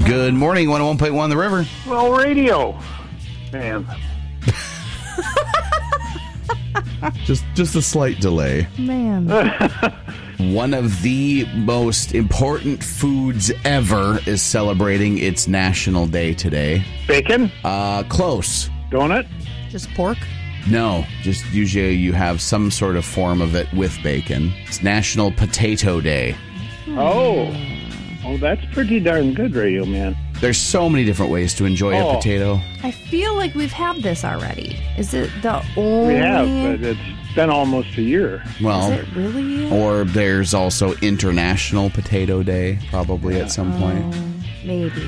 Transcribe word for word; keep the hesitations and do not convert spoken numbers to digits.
Good morning, one oh one point one The River. Well, radio, man. Just just a slight delay. Man. One of the most important foods ever is celebrating its National Day today. Bacon? Uh, close. Donut? Just pork? No, just usually you have some sort of form of it with bacon. It's National Potato Day. Oh. Oh, that's pretty darn good, radio man. There's so many different ways to enjoy Oh. a potato. I feel like we've had this already. Is it the only... We have, but it's been almost a year. Well, Is it really? or there's also International Potato Day, probably at some point. Oh, maybe.